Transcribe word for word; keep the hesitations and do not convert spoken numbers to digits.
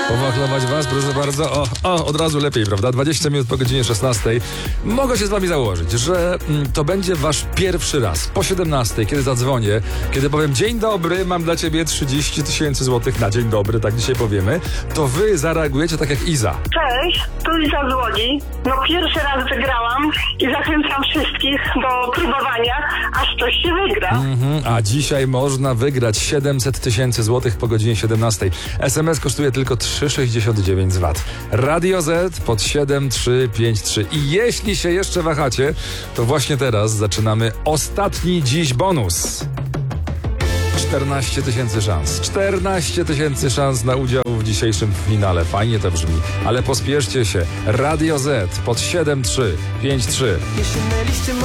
Powachlować was, proszę bardzo. O, o, od razu lepiej, prawda? dwadzieścia minut po godzinie szesnastej. Mogę się z wami założyć, że mm, to będzie wasz pierwszy raz po siedemnastej, kiedy zadzwonię, kiedy powiem dzień dobry, mam dla ciebie trzydzieści tysięcy złotych na dzień dobry, tak dzisiaj powiemy, to wy zareagujecie tak jak Iza. Cześć, tu Iza dzwoni. No pierwszy raz wygrałam i zachęcam wszystkich do próbowania, aż coś się wygra. Mhm, a dzisiaj można wygrać siedemset tysięcy złotych po godzinie siedemnastej. S M S kosztuje tylko trzy sześćdziesiąt dziewięć z V A T. Radio Z pod siedem trzy pięć trzy. I jeśli się jeszcze wahacie, to właśnie teraz zaczynamy ostatni dziś bonus. czternaście tysięcy szans. czternaście tysięcy szans na udział w dzisiejszym finale. Fajnie to brzmi, ale pospieszcie się. Radio Z pod siedem trzy pięć trzy. Jeśli myliście